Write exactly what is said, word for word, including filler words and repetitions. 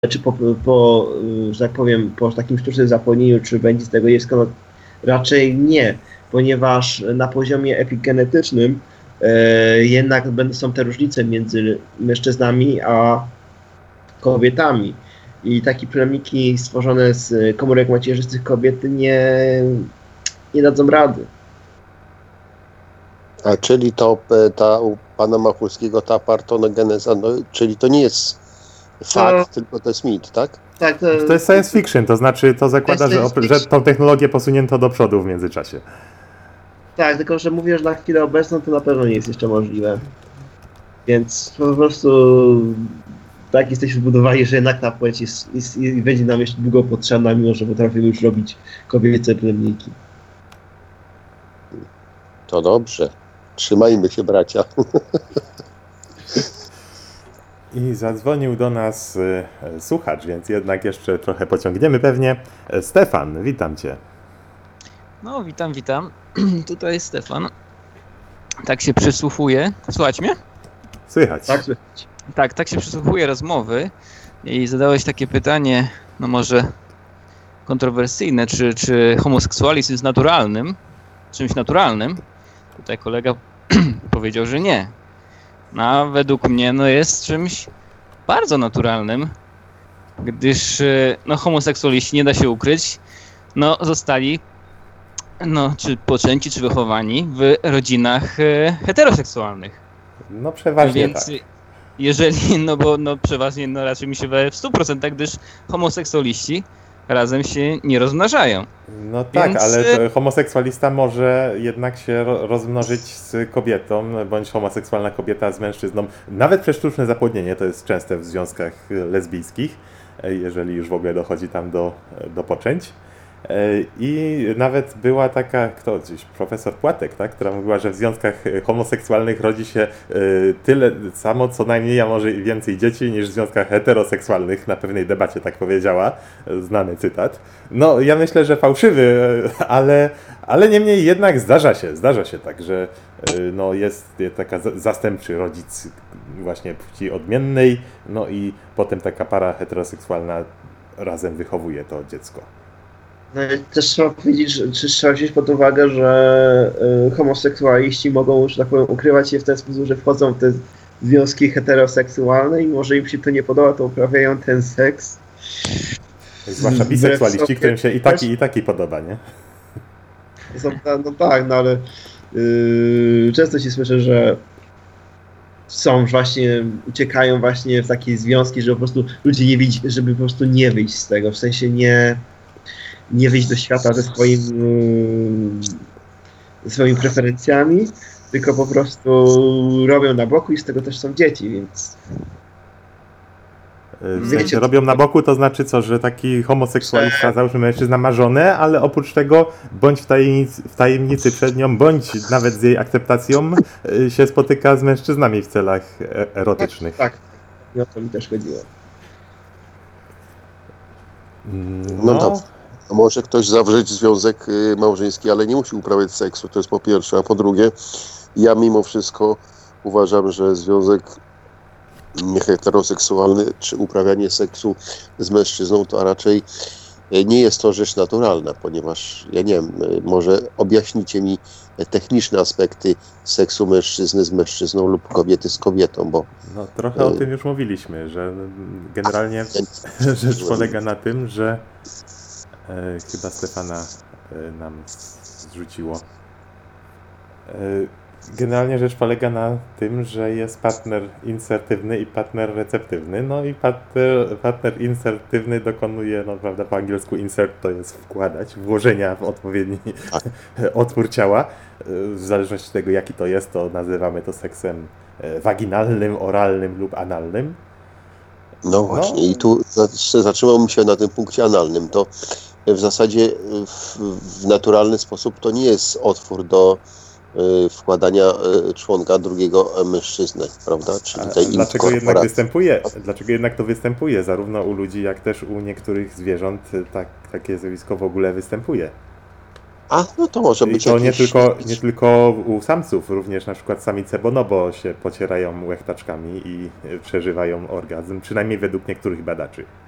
czy po, po, że tak powiem, po takim sztucznym zapłodnieniu, czy będzie z tego dziecko, no raczej nie, ponieważ na poziomie epigenetycznym e, jednak są te różnice między mężczyznami a kobietami. I takie plemniki stworzone z komórek macierzystych kobiety nie, nie dadzą rady. A czyli to ta u pana Machulskiego, ta partonogeneza, no, czyli to nie jest fakt, to, tylko to jest mit, tak? Tak, to, to jest science fiction, to znaczy to zakłada, to że, że tą technologię posunięto do przodu w międzyczasie. Tak, tylko że mówię, że na chwilę obecną to na pewno nie jest jeszcze możliwe. Więc po prostu tak jesteśmy zbudowani, że jednak ta płeć jest, jest, jest, będzie nam jeszcze długo potrzebna, mimo że potrafimy już robić kobiece plemniki. To dobrze. Trzymajmy się, bracia. I zadzwonił do nas y, słuchacz, więc jednak jeszcze trochę pociągniemy pewnie. Stefan, witam cię. No, witam, witam. Tutaj jest Stefan. Tak się przysłuchuję. Słuchać mnie? Słychać. Tak, słychać. Tak, tak się przysłuchuję rozmowy i zadałeś takie pytanie, no może kontrowersyjne, czy, czy homoseksualizm jest naturalnym, czymś naturalnym. Tutaj kolega powiedział, że nie. No, a według mnie no, jest czymś bardzo naturalnym, gdyż no, homoseksualiści, nie da się ukryć, no, zostali no, czy poczęci, czy wychowani w rodzinach e, heteroseksualnych. No przeważnie Więc tak. jeżeli, no bo no, przeważnie no, raczej mi się wydaje w stu procentach, gdyż homoseksualiści razem się nie rozmnażają. No tak, Więc... ale to homoseksualista może jednak się rozmnożyć z kobietą, bądź homoseksualna kobieta z mężczyzną. Nawet przez sztuczne zapłodnienie to jest częste w związkach lesbijskich, jeżeli już w ogóle dochodzi tam do, do poczęć. I nawet była taka, kto gdzieś, profesor Płatek, tak, która mówiła, że w związkach homoseksualnych rodzi się tyle samo, co najmniej, a może i więcej dzieci niż w związkach heteroseksualnych. Na pewnej debacie tak powiedziała, znany cytat. No, ja myślę, że fałszywy, ale, ale niemniej jednak zdarza się, zdarza się tak, że no, jest taka zastępczy rodzic właśnie płci odmiennej, no i potem taka para heteroseksualna razem wychowuje to dziecko. No, też trzeba powiedzieć, że czy trzeba wziąć pod uwagę, że y, homoseksualiści mogą, że tak powiem, ukrywać się w ten sposób, że wchodzą w te związki heteroseksualne i może im się to nie podoba, to uprawiają ten seks. Zwłaszcza biseksualiści, którym się i taki, i taki podoba, nie? No tak, no ale yy, często się słyszy, że są właśnie, uciekają właśnie w takie związki, że po prostu ludzie nie widzi, żeby po prostu nie wyjść z tego, w sensie nie nie wyjść do świata ze swoim, ze swoimi preferencjami, tylko po prostu robią na boku i z tego też są dzieci, więc... W sensie robią na boku, to znaczy co, że taki homoseksualista, załóżmy mężczyzna ma żonę, ale oprócz tego bądź w tajemnicy, w tajemnicy przed nią, bądź nawet z jej akceptacją się spotyka z mężczyznami w celach erotycznych. Tak, tak. I o to mi też chodziło. No, no dobrze. A może ktoś zawrzeć związek małżeński, ale nie musi uprawiać seksu, to jest po pierwsze. A po drugie, ja mimo wszystko uważam, że związek heteroseksualny czy uprawianie seksu z mężczyzną to raczej nie jest to rzecz naturalna, ponieważ, ja nie wiem, może objaśnicie mi techniczne aspekty seksu mężczyzny z mężczyzną lub kobiety z kobietą, bo... No trochę o tym już mówiliśmy, że generalnie rzecz polega na tym, że E, chyba Stefana e, nam zrzuciło. E, generalnie rzecz polega na tym, że jest partner insertywny i partner receptywny. No i partner, partner insertywny dokonuje, no prawda, po angielsku insert to jest wkładać, włożenia w odpowiedni otwór ciała. W zależności od tego, jaki to jest, to nazywamy to seksem waginalnym, oralnym lub analnym. No właśnie, no. I tu zatrzymałbym się na tym punkcie analnym. To w zasadzie w, w naturalny sposób to nie jest otwór do y, wkładania y, członka drugiego mężczyzny, prawda? Czyli tej dlaczego jednak występuje? Dlaczego jednak to występuje? Zarówno u ludzi, jak też u niektórych zwierząt tak, takie zjawisko w ogóle występuje. A, no to może być I to jakieś... nie, tylko, nie tylko u samców, również na przykład samice bonobo się pocierają łechtaczkami i przeżywają orgazm, przynajmniej według niektórych badaczy.